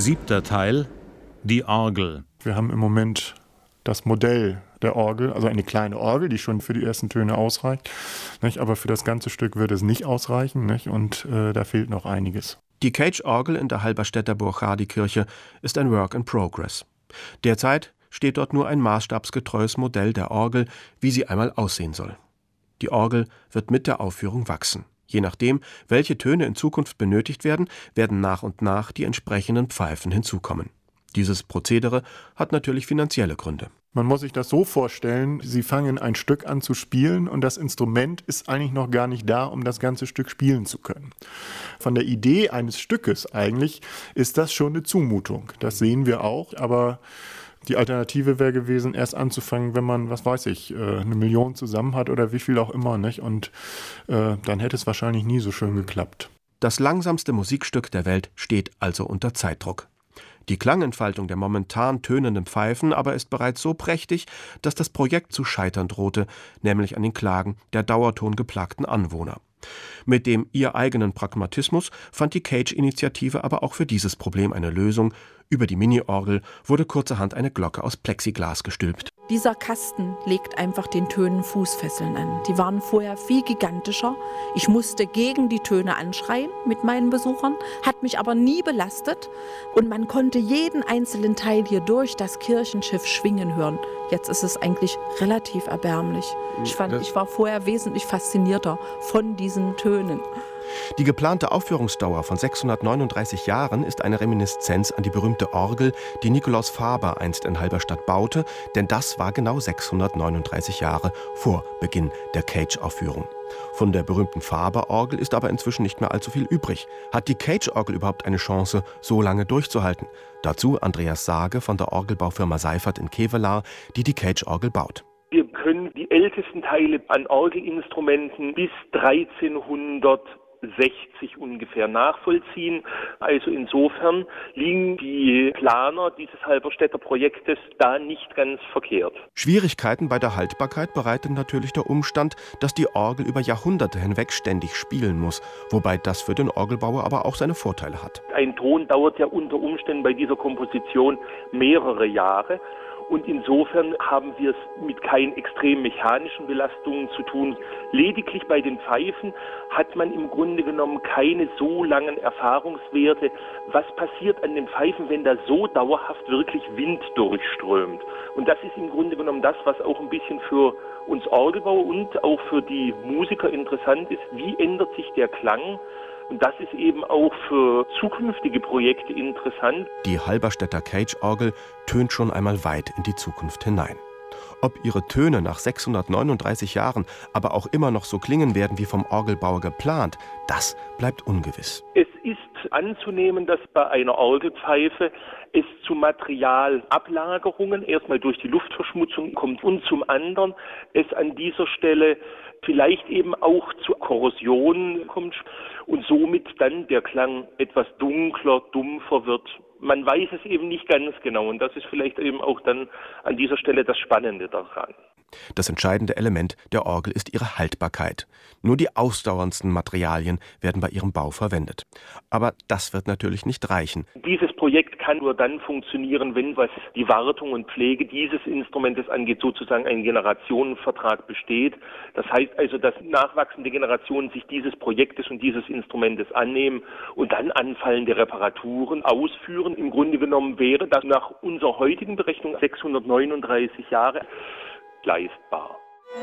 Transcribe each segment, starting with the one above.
7. Teil: Die Orgel. Wir haben im Moment das Modell der Orgel, also eine kleine Orgel, die schon für die ersten Töne ausreicht. Nicht? Aber für das ganze Stück wird es nicht ausreichen, nicht? Und da fehlt noch einiges. Die Cage-Orgel in der Halberstädter Burchardikirche ist ein Work in Progress. Derzeit steht dort nur ein maßstabsgetreues Modell der Orgel, wie sie einmal aussehen soll. Die Orgel wird mit der Aufführung wachsen. Je nachdem, welche Töne in Zukunft benötigt werden, werden nach und nach die entsprechenden Pfeifen hinzukommen. Dieses Prozedere hat natürlich finanzielle Gründe. Man muss sich das so vorstellen, Sie fangen ein Stück an zu spielen und das Instrument ist eigentlich noch gar nicht da, um das ganze Stück spielen zu können. Von der Idee eines Stückes eigentlich ist das schon eine Zumutung. Das sehen wir auch, aber die Alternative wäre gewesen, erst anzufangen, wenn man, was weiß ich, 1 Million zusammen hat oder wie viel auch immer, nicht? Und dann hätte es wahrscheinlich nie so schön geklappt. Das langsamste Musikstück der Welt steht also unter Zeitdruck. Die Klangentfaltung der momentan tönenden Pfeifen aber ist bereits so prächtig, dass das Projekt zu scheitern drohte, nämlich an den Klagen der dauertongeplagten Anwohner. Mit dem ihr eigenen Pragmatismus fand die Cage-Initiative aber auch für dieses Problem eine Lösung. Über die Mini-Orgel wurde kurzerhand eine Glocke aus Plexiglas gestülpt. Dieser Kasten legt einfach den Tönen Fußfesseln an. Die waren vorher viel gigantischer. Ich musste gegen die Töne anschreien mit meinen Besuchern, hat mich aber nie belastet. Und man konnte jeden einzelnen Teil hier durch das Kirchenschiff schwingen hören. Jetzt ist es eigentlich relativ erbärmlich. Ich war vorher wesentlich faszinierter von diesen Tönen. Die geplante Aufführungsdauer von 639 Jahren ist eine Reminiszenz an die berühmte Orgel, die Nikolaus Faber einst in Halberstadt baute, denn das war genau 639 Jahre vor Beginn der Cage-Aufführung. Von der berühmten Faber-Orgel ist aber inzwischen nicht mehr allzu viel übrig. Hat die Cage-Orgel überhaupt eine Chance, so lange durchzuhalten? Dazu Andreas Sage von der Orgelbaufirma Seifert in Kevelaer, die die Cage-Orgel baut. Wir können die ältesten Teile an Orgelinstrumenten bis 1360 ungefähr nachvollziehen. Also insofern liegen die Planer dieses Halberstädter Projektes da nicht ganz verkehrt. Schwierigkeiten bei der Haltbarkeit bereitet natürlich der Umstand, dass die Orgel über Jahrhunderte hinweg ständig spielen muss, wobei das für den Orgelbauer aber auch seine Vorteile hat. Ein Ton dauert ja unter Umständen bei dieser Komposition mehrere Jahre. Und insofern haben wir es mit keinen extrem mechanischen Belastungen zu tun. Lediglich bei den Pfeifen hat man im Grunde genommen keine so langen Erfahrungswerte. Was passiert an den Pfeifen, wenn da so dauerhaft wirklich Wind durchströmt? Und das ist im Grunde genommen das, was auch ein bisschen für uns Orgelbauer und auch für die Musiker interessant ist. Wie ändert sich der Klang? Und das ist eben auch für zukünftige Projekte interessant. Die Halberstädter Cage-Orgel tönt schon einmal weit in die Zukunft hinein. Ob ihre Töne nach 639 Jahren aber auch immer noch so klingen werden wie vom Orgelbauer geplant, das bleibt ungewiss. Es ist anzunehmen, dass bei einer Orgelpfeife es zu Materialablagerungen erstmal durch die Luftverschmutzung kommt und zum anderen es an dieser Stelle vielleicht eben auch zu Korrosion kommt und somit dann der Klang etwas dunkler, dumpfer wird. Man weiß es eben nicht ganz genau und das ist vielleicht eben auch dann an dieser Stelle das Spannende daran. Das entscheidende Element der Orgel ist ihre Haltbarkeit. Nur die ausdauerndsten Materialien werden bei ihrem Bau verwendet. Aber das wird natürlich nicht reichen. Dieses Projekt kann nur dann funktionieren, wenn, was die Wartung und Pflege dieses Instrumentes angeht, sozusagen ein Generationenvertrag besteht. Das heißt also, dass nachwachsende Generationen sich dieses Projektes und dieses Instrumentes annehmen und dann anfallende Reparaturen ausführen. Im Grunde genommen wäre das nach unserer heutigen Berechnung 639 Jahre leistbar.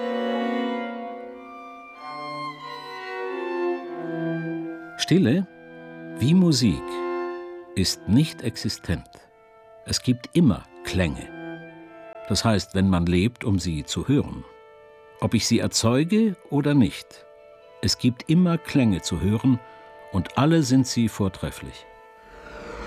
Stille, wie Musik, ist nicht existent. Es gibt immer Klänge. Das heißt, wenn man lebt, um sie zu hören. Ob ich sie erzeuge oder nicht, es gibt immer Klänge zu hören und alle sind sie vortrefflich.